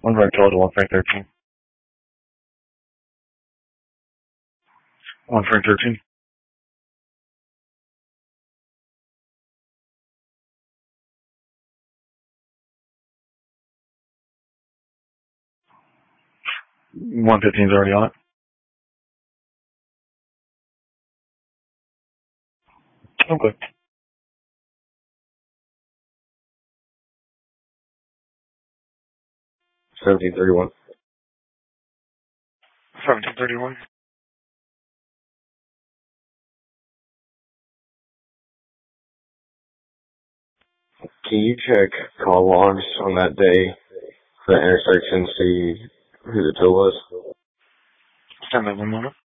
One Frank 12 to 1 Frank 13. 1 Frank 13. One 15's already on it. Okay. 1731. 1731. Can you check call logs on that day for the intersection, see who the tool was? Stand there 1 moment.